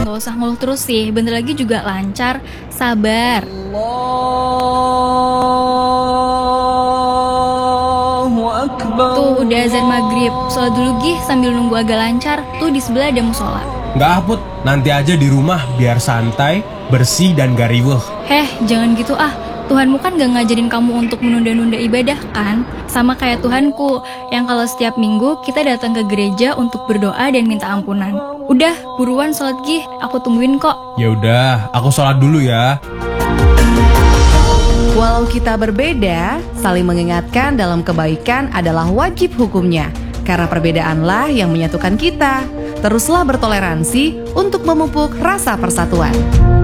Gak usah ngeluh terus sih, bentar lagi juga lancar. Sabar. Tuh udah azan maghrib. Sholat dulu Gih sambil nunggu agak lancar. Tuh di sebelah ada musola. Nggak Put, nanti aja di rumah biar santai, bersih dan gak riweuh. Jangan gitu ah. Tuhanmu kan gak ngajarin kamu untuk menunda-nunda ibadah kan? Sama kayak Tuhanku, yang kalau setiap minggu kita datang ke gereja untuk berdoa dan minta ampunan. Udah, buruan sholat Gih, aku tungguin kok. Ya udah, aku sholat dulu ya. Walau kita berbeda, saling mengingatkan dalam kebaikan adalah wajib hukumnya. Karena perbedaanlah yang menyatukan kita. Teruslah bertoleransi untuk memupuk rasa persatuan.